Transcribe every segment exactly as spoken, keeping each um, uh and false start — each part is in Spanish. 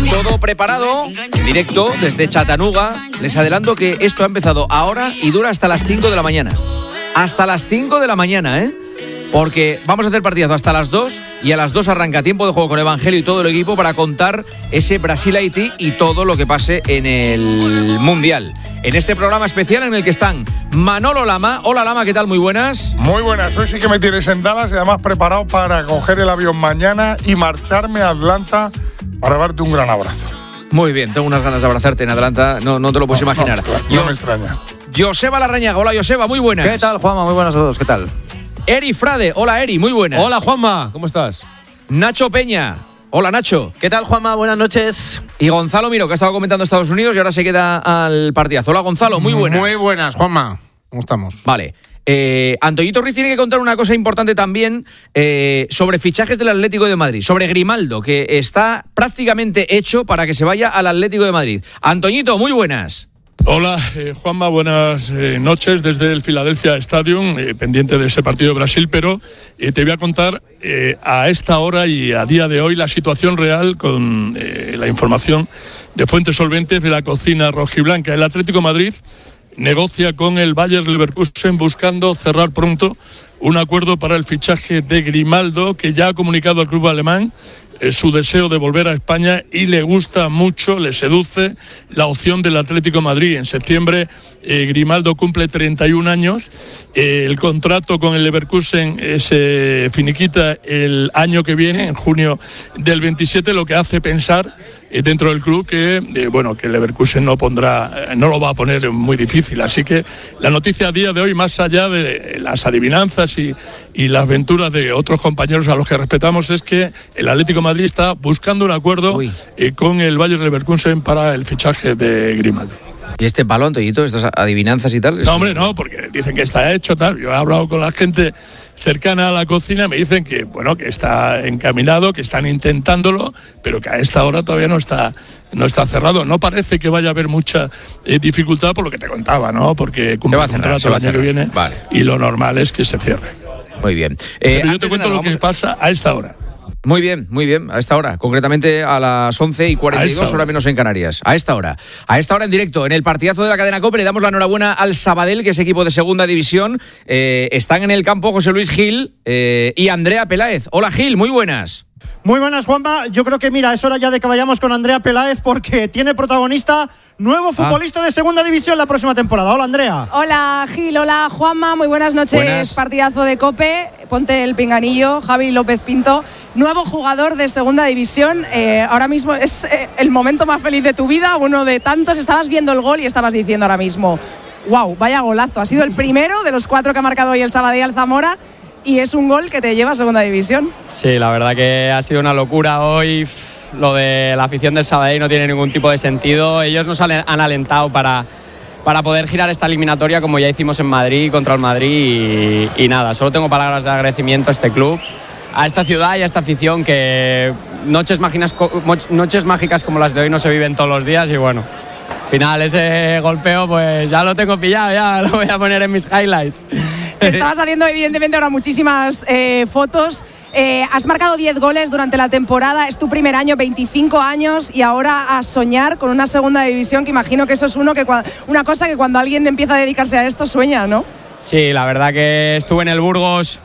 Todo preparado, en directo desde Chattanooga. Les adelanto que esto ha empezado ahora y dura hasta las cinco de la mañana. Hasta las cinco de la mañana, ¿eh? Porque vamos a hacer partidazo hasta las dos y a las dos arranca tiempo de juego con Evangelio y todo el equipo para contar ese Brasil-Haití y todo lo que pase en el Mundial. En este programa especial en el que están Manolo Lama. Hola Lama, ¿qué tal? Muy buenas. Muy buenas, hoy sí que me tienes en Dallas y además preparado para coger el avión mañana y marcharme a Atlanta para darte un gran abrazo. Muy bien, tengo unas ganas de abrazarte en Atlanta, no, no te lo puedes no, imaginar. No, no, Yo, no me extraña. Joseba Larrañaga, hola Joseba, muy buenas. ¿Qué tal, Juanma? Muy buenas a todos, ¿qué tal? Eri Frade, hola Eri, muy buenas. Hola Juanma, ¿cómo estás? Nacho Peña, hola Nacho. ¿Qué tal, Juanma? Buenas noches. Y Gonzalo Miro, que ha estado comentando Estados Unidos y ahora se queda al partidazo. Hola Gonzalo, muy buenas. Muy buenas, Juanma. ¿Cómo estamos? Vale. Eh, Antoñito Ruiz tiene que contar una cosa importante también eh, sobre fichajes del Atlético de Madrid, sobre Grimaldo, que está prácticamente hecho para que se vaya al Atlético de Madrid. Antoñito, muy buenas. Hola, eh, Juanma, buenas eh, noches desde el Philadelphia Stadium, eh, pendiente de ese partido de Brasil, pero eh, te voy a contar eh, a esta hora y a día de hoy la situación real con eh, la información de fuentes solventes de la cocina rojiblanca. El Atlético de Madrid negocia con el Bayer Leverkusen buscando cerrar pronto un acuerdo para el fichaje de Grimaldo, que ya ha comunicado al club alemán eh, su deseo de volver a España y le gusta mucho, le seduce la opción del Atlético de Madrid. En septiembre eh, Grimaldo cumple treinta y un años, eh, el contrato con el Leverkusen eh, se finiquita el año que viene, en junio del veintisiete, lo que hace pensar eh, dentro del club que eh, bueno que el Leverkusen no pondrá, eh, no lo va a poner muy difícil. Así que la noticia a día de hoy, más allá de las adivinanzas y, y las aventuras de otros compañeros a los que respetamos, es que el Atlético de Madrid está buscando un acuerdo eh, con el Bayer Leverkusen para el fichaje de Grimaldo. ¿Y este palo, Antoñito, estas adivinanzas y tal? No, hombre, no, porque dicen que está hecho, tal. Yo he hablado con la gente cercana a la cocina, me dicen que, bueno, que está encaminado, que están intentándolo, pero que a esta hora todavía no está, no está cerrado. No parece que vaya a haber mucha eh, dificultad por lo que te contaba, ¿no? Porque cumple el contrato el año que viene, vale, y lo normal es que se cierre. Muy bien. Eh, pero yo te cuento nada, lo que pasa a esta hora. Muy bien, muy bien, a esta hora, concretamente a las once y cuarenta y dos, hora menos en Canarias. A esta hora, a esta hora en directo, en el partidazo de la cadena COPE, le damos la enhorabuena al Sabadell, que es equipo de segunda división. Eh, están en el campo José Luis Gil eh, y Andrea Peláez. Hola Gil, muy buenas. Muy buenas, Juanma. Yo creo que, mira, es hora ya de que vayamos con Andrea Peláez porque tiene protagonista nuevo futbolista ah. de segunda división la próxima temporada. Hola, Andrea. Hola, Gil. Hola, Juanma. Muy buenas noches. Buenas. Partidazo de COPE. Ponte el pinganillo. Javi López Pinto. Nuevo jugador de segunda división. Eh, ahora mismo es eh, el momento más feliz de tu vida, uno de tantos. Estabas viendo el gol y estabas diciendo ahora mismo, wow, vaya golazo. Ha sido el primero de los cuatro que ha marcado hoy el Sabadell al Zamora. Y es un gol que te lleva a segunda división. Sí, la verdad que ha sido una locura hoy. Lo de la afición del Sabadell no tiene ningún tipo de sentido. Ellos nos han alentado para, para poder girar esta eliminatoria como ya hicimos en Madrid, contra el Madrid. Y, y nada, solo tengo palabras de agradecimiento a este club, a esta ciudad y a esta afición, que noches mágicas, noches mágicas como las de hoy no se viven todos los días. Y bueno, al final ese golpeo pues ya lo tengo pillado, ya lo voy a poner en mis highlights. Estabas haciendo evidentemente ahora muchísimas eh, fotos. Eh, has marcado diez goles durante la temporada, es tu primer año, veinticinco años, y ahora a soñar con una segunda división, que imagino que eso es uno que, una cosa que cuando alguien empieza a dedicarse a esto sueña, ¿no? Sí, la verdad que estuve en el Burgos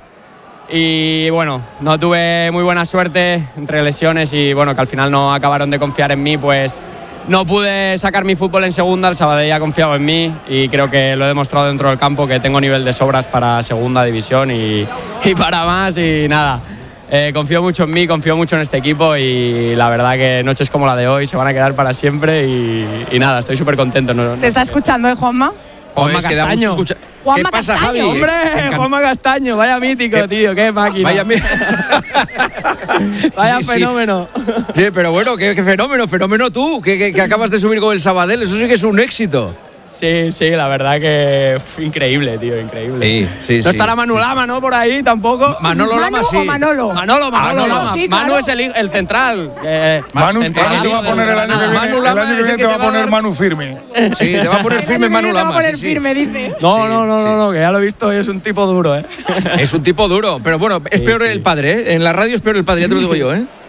y bueno, no tuve muy buena suerte entre lesiones y bueno, que al final no acabaron de confiar en mí, pues no pude sacar mi fútbol en segunda. El Sabadell ha confiado en mí y creo que lo he demostrado dentro del campo, que tengo nivel de sobras para segunda división y, y para más. Y nada, eh, confío mucho en mí, confío mucho en este equipo y la verdad que noches como la de hoy se van a quedar para siempre y, y nada, estoy súper contento. No, no ¿Te está escuchando, eh, Juanma? Juanma Joder, Castaño. Escucha... Juanma ¿Qué pasa, Castaño? Javi? Hombre, Juanma Castaño, vaya mítico, ¿Qué? Tío, qué máquina. Vaya, mi... vaya sí, fenómeno. Sí, pero bueno, qué, qué fenómeno, fenómeno tú, que, que, que acabas de subir con el Sabadell, eso sí que es un éxito. Sí, sí, la verdad que fue increíble, tío, increíble. Sí, sí, no sí. estará Manu Lama, ¿no? Por ahí tampoco. Manolo Lama, ¿Manu sí. o Manolo? Manolo, Manolo, Ah, no, Lama. sí, Manu claro. es el, el central. Eh, Manu, central, Manu te va a poner el año que viene, Manu el Lama año que es el viene que te va a te va a poner dar- Manu firme. Sí, te va a poner firme Manu Te va a Lama. poner sí, sí. firme, dice. No, Sí, no, no, sí. no, no, que ya lo he visto y es un tipo duro, ¿eh? Es un tipo duro, pero bueno, es Sí, peor sí. el padre, ¿eh? En la radio es peor el padre, ya te lo digo yo, ¿eh?